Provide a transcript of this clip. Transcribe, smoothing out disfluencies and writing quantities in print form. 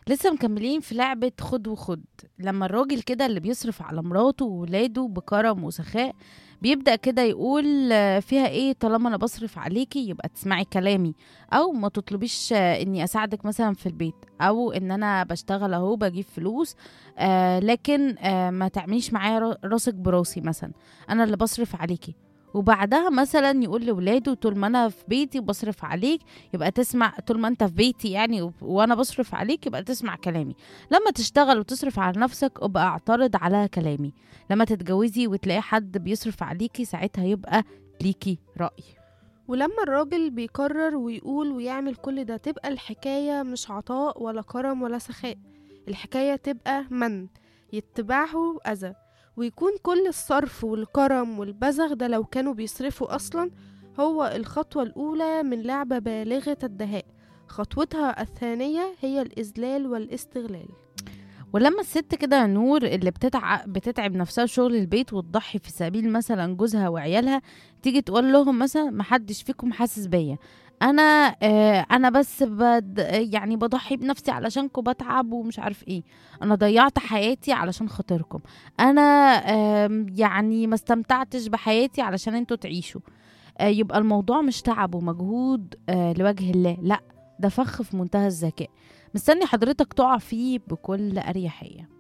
لسه مكملين في لعبة خد وخد. لما الراجل كده اللي بيصرف على مراته وولاده بكرم وسخاء بيبدأ كده يقول فيها ايه، طالما انا بصرف عليكي يبقى تسمعي كلامي، او ما تطلبيش اني اساعدك مثلا في البيت، او ان انا بشتغل اهو بجيب فلوس لكن ما تعمليش معايا راسك براسي مثلا، انا اللي بصرف عليكي. وبعدها مثلا يقول لولاده طول ما انا في بيتي بصرف عليك يبقى تسمع، طول ما انت في بيتي يعني وانا بصرف عليك يبقى تسمع كلامي، لما تشتغل وتصرف على نفسك ابقى اعترض على كلامي، لما تتجوزي وتلاقي حد بيصرف عليكي ساعتها يبقى ليكي رأي. ولما الراجل بيقرر ويقول ويعمل كل ده تبقى الحكاية مش عطاء ولا كرم ولا سخاء، الحكاية تبقى من يتبعه أذى. ويكون كل الصرف والكرم والبذخ ده لو كانوا بيصرفوا أصلا هو الخطوة الأولى من لعبة بالغة الدهاء، خطوتها الثانية هي الإذلال والاستغلال. ولما الست كده يا نور اللي بتتعب نفسها في شغل البيت وتضحي في سبيل مثلا جوزها وعيالها، تيجي تقول لهم مثلا محدش فيكم حاسس بيا، انا بس يعني بضحي بنفسي علشانكم، بتعب ومش عارف ايه، انا ضيعت حياتي علشان خاطركم، انا يعني ما استمتعتش بحياتي علشان انتوا تعيشوا. يبقى الموضوع مش تعب ومجهود لوجه الله، لا، ده فخ في منتهى الذكاء، مستني حضرتك تقع فيه بكل أريحية.